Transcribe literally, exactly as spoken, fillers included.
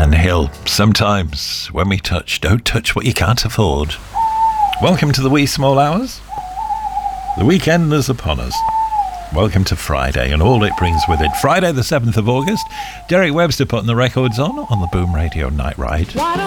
and Hill. Sometimes when we touch, don't touch what you can't afford. Welcome to the wee small hours. The weekend is upon us. Welcome to Friday and all it brings with it. Friday the seventh of August. Derek Webster putting the records on on the Boom Radio Night Ride.